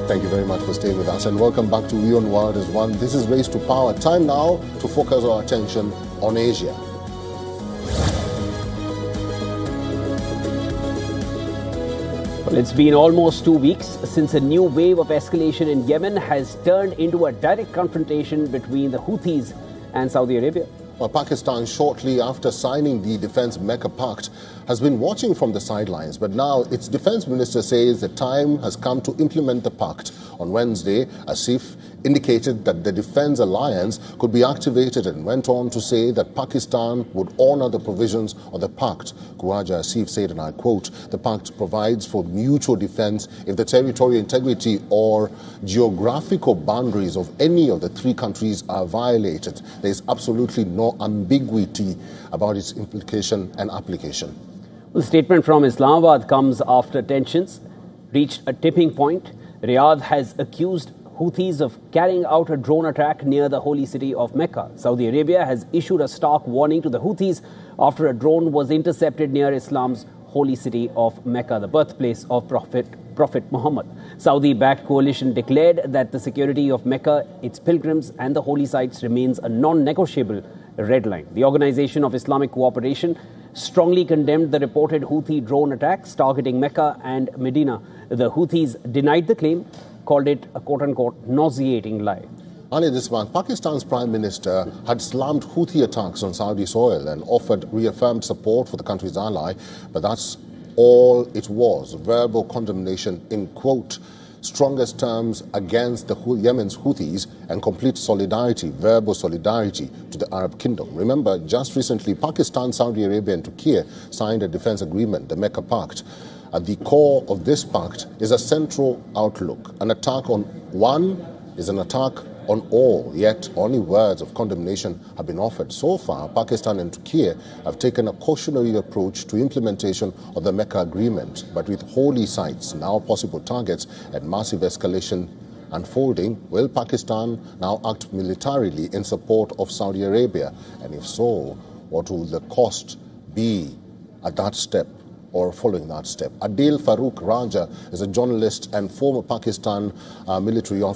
Thank you very much for staying with us and welcome back to WION World as One. This is Race to Power. Time now to focus our attention on Asia. Well, it's been almost 2 weeks since a new wave of escalation in Yemen has turned into a direct confrontation between the Houthis and Saudi Arabia. Well, Pakistan, shortly after signing the Defence Mecca Pact, has been watching from the sidelines. But now its defence minister says the time has come to implement the pact. On Wednesday, Asif indicated that the defence alliance could be activated and went on to say that Pakistan would honour the provisions of the pact. Khawaja Asif said, and I quote, "The pact provides for mutual defence if the territorial integrity or geographical boundaries of any of the three countries are violated. There is absolutely no ambiguity about its implication and application." The statement from Islamabad comes after tensions reached a tipping point. Riyadh has accused Houthis of carrying out a drone attack near the holy city of Mecca. Saudi Arabia has issued a stark warning to the Houthis after a drone was intercepted near Islam's holy city of Mecca, the birthplace of Prophet Muhammad. Saudi-backed coalition declared that the security of Mecca, its pilgrims and the holy sites remains a non-negotiable red line. The Organization of Islamic Cooperation strongly condemned the reported Houthi drone attacks targeting Mecca and Medina. The Houthis denied the claim, called it a quote-unquote nauseating lie. Earlier this month, Pakistan's Prime Minister had slammed Houthi attacks on Saudi soil and offered reaffirmed support for the country's ally, but that's all it was, verbal condemnation in, quote, strongest terms against the Yemen's Houthis and complete solidarity, verbal solidarity to the Arab Kingdom. Remember, just recently, Pakistan, Saudi Arabia and Turkey signed a defense agreement, the Mecca Pact. At the core of this pact is a central outlook. An attack on one is an attack on all, yet only words of condemnation have been offered. So far, Pakistan and Turkey have taken a cautionary approach to implementation of the Mecca Agreement, but with holy sites now possible targets and massive escalation unfolding, will Pakistan now act militarily in support of Saudi Arabia? And if so, what will the cost be at that step or following that step? Adil Farooq Raja is a journalist and former Pakistan military officer.